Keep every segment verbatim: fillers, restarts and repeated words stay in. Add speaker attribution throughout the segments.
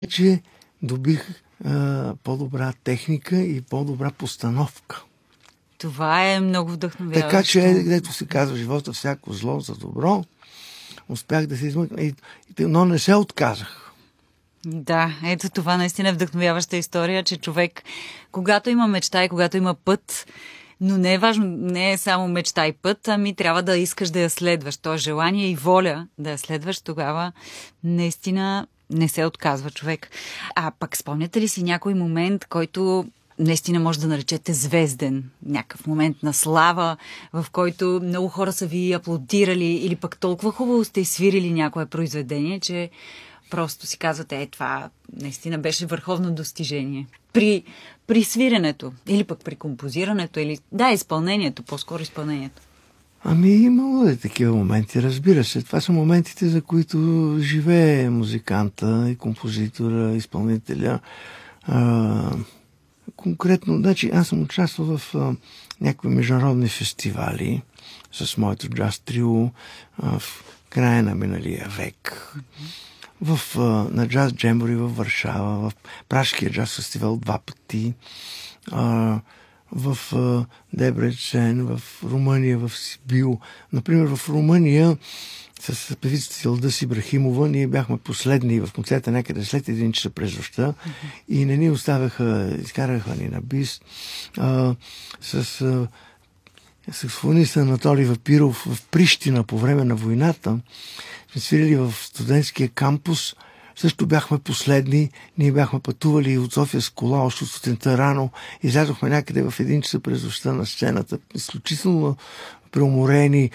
Speaker 1: че добих а, по-добра техника и по-добра постановка.
Speaker 2: Това е много вдъхновяващо.
Speaker 1: Така че, където се казва живота всяко зло за добро, успях да се измъкна, и, но не се отказах.
Speaker 2: Да, ето това наистина е вдъхновяваща история, че човек, когато има мечта и когато има път, но не е важно, не е само мечта и път, ами трябва да искаш да я следваш. То е желание и воля да я следваш, тогава наистина не се отказва човек. А пък спомняте ли си някой момент, който наистина може да наречете звезден, някакъв момент на слава, в който много хора са ви аплодирали или пък толкова хубаво сте свирили някое произведение, че просто си казвате, е, това наистина беше върховно достижение. При, при свиренето или пък при композирането или, да, изпълнението, по-скоро изпълнението.
Speaker 1: Ами имало е такива моменти, разбира се. Това са моментите, за които живее музиканта и композитора, изпълнителя. А, конкретно, значи аз съм участвал в а, някакви международни фестивали с моето джаз трио а, в края на миналия век. В, а, на джаз джембори във Варшава, в Пражския джаз фестивал два пъти, а, в а, Дебречен, в Румъния, в Сибил. Например, в Румъния с певицата Илдъс Ибрахимова ние бяхме последни в концерта някъде след един часа през нощта mm-hmm. и не ни оставяха, изкараха ни на бис. А, с а, саксофониста Анатолий Вапиров в Прищина по време на войната сме свирили в студентския кампус. Също бяхме последни. Ние бяхме пътували от София с кола още от сутринта рано. Излязохме някъде в един часа през нощта на сцената. Изключително преуморени.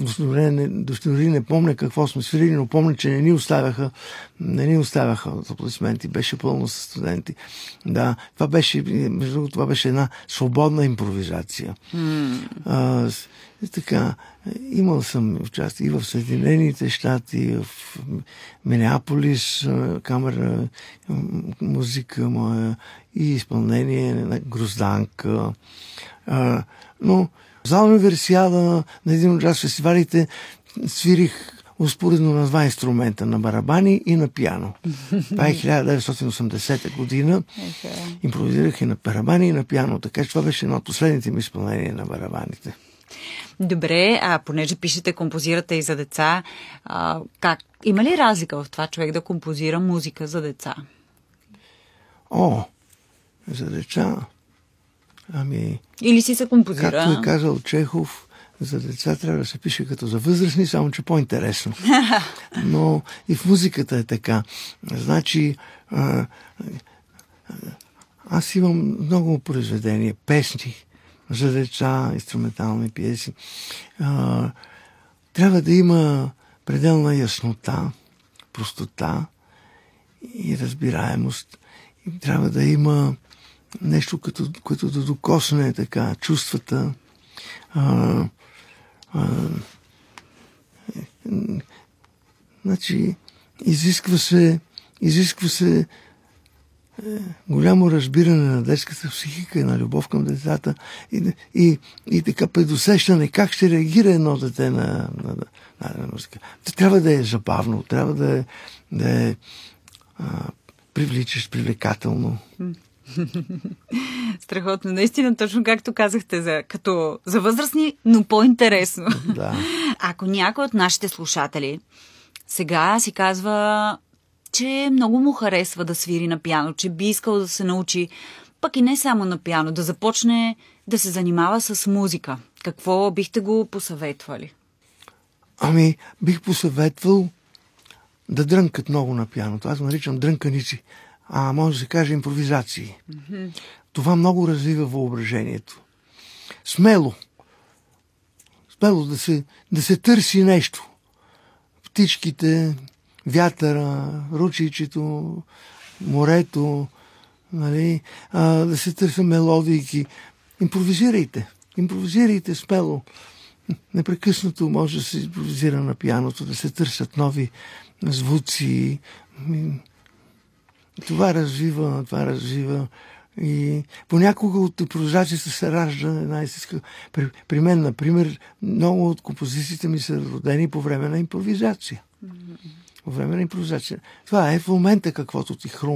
Speaker 1: Дори не помня какво сме свирили, но помня, че не ни оставяха не ни оставяха аплодисменти. Беше пълно с студенти. Да, това беше, между другото, това беше една свободна импровизация. Mm. А, така, имал съм участие и в Съединените щати, и в Минеаполис, камера, музика моя и изпълнение на Грозданка. А, но в зала Универсиада на един от джаз фестивалите свирих успоредно на два инструмента, на барабани и на пиано. Това е хиляда деветстотин и осемдесета година. Okay. Импровизирах и на барабани и на пиано, така че това беше едно от последните ми изпълнения на барабаните.
Speaker 2: Добре, а понеже пишете, композирате и за деца, а, как? Има ли разлика в това човек да композира музика за деца?
Speaker 1: О, за деца... Ами...
Speaker 2: Или си се композира?
Speaker 1: Както е казал Чехов, за деца трябва да се пише като за възрастни, само че по-интересно. Но и в музиката е така. Значи, а, аз имам много произведения, песни за деца, инструментални пиеси. А, трябва да има пределна яснота, простота и разбираемост. И трябва да има нещо, като, което да докосне така чувствата. А, а, значи, изисква се, изисква се е, голямо разбиране на детската психика и на любов към децата и, и, и така предусещане как ще реагира едно дете на, на, на, на музика. Трябва да е забавно, трябва да е, да е а, привличаш, привлекателно.
Speaker 2: Страхотно. Наистина, точно както казахте, за, като за възрастни, но по-интересно.
Speaker 1: Да.
Speaker 2: Ако някой от нашите слушатели сега си казва, че много му харесва да свири на пиано, че би искал да се научи, пък и не само на пиано, да започне да се занимава с музика, какво бихте го посъветвали?
Speaker 1: Ами, бих посъветвал да дрънкат много на пианото. Аз наричам дрънканици. А може да се каже импровизации. Mm-hmm. Това много развива въображението. Смело. Смело да се, да се търси нещо. Птичките, вятъра, ручичето, морето, нали? А, да се търси мелодийки. Импровизирайте. Импровизирайте смело. Непрекъснато може да се импровизира на пианото, да се търсят нови звуци. Това развива, това развива и понякога от импровизацията се ражда една истинска. При, при мен, например, много от композициите ми са родени по време на импровизация. Mm-hmm. По време на импровизация. Това е в момента каквото ти хрумва.